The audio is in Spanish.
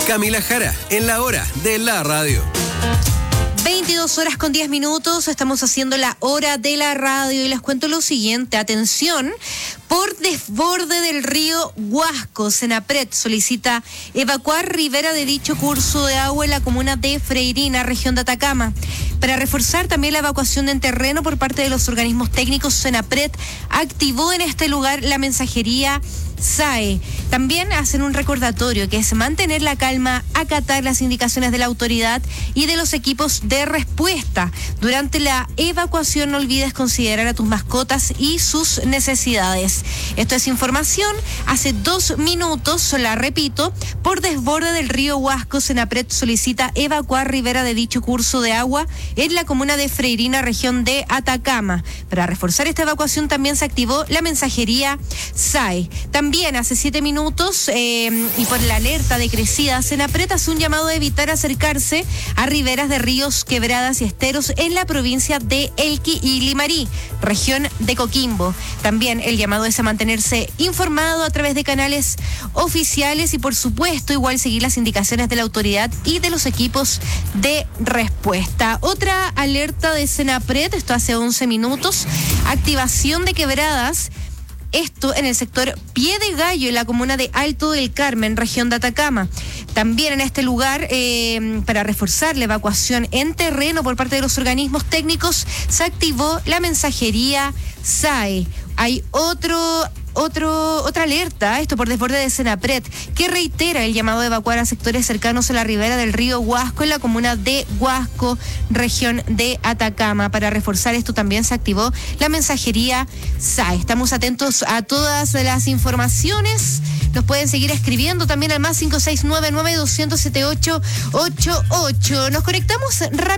Camila Jara, en la hora de la radio. 22:10, estamos haciendo la hora de la radio y les cuento lo siguiente, atención, por desborde del río Huasco, Senapred solicita evacuar ribera de dicho curso de agua en la comuna de Freirina, región de Atacama. Para reforzar también la evacuación en terreno por parte de los organismos técnicos, Senapred activó en este lugar la mensajería SAE. También hacen un recordatorio que es mantener la calma, acatar las indicaciones de la autoridad y de los equipos de respuesta. Durante la evacuación no olvides considerar a tus mascotas y sus necesidades. Esto es información hace 2 minutos, la repito, por desborde del río Huasco, Senapred solicita evacuar ribera de dicho curso de agua en la comuna de Freirina, región de Atacama. Para reforzar esta evacuación también se activó la mensajería SAE. También hace 7 minutos y por la alerta de crecida, Senapred hace un llamado a evitar acercarse a riberas de ríos, quebradas y esteros en la provincia de Elqui y Limarí, región de Coquimbo. También el llamado es a mantenerse informado a través de canales oficiales y por supuesto igual seguir las indicaciones de la autoridad y de los equipos de respuesta. Otra alerta de Senapred, esto hace 11 minutos, activación de quebradas. Esto en el sector Pie de Gallo, en la comuna de Alto del Carmen, región de Atacama. También en este lugar, para reforzar la evacuación en terreno por parte de los organismos técnicos, se activó la mensajería SAE. Hay otra alerta, esto por desborde de Senapred, que reitera el llamado a evacuar a sectores cercanos a la ribera del río Huasco en la comuna de Huasco, región de Atacama. Para reforzar esto también se activó la mensajería SAE. Estamos atentos a todas las informaciones. Nos pueden seguir escribiendo también al +56992007888. Nos conectamos rápido.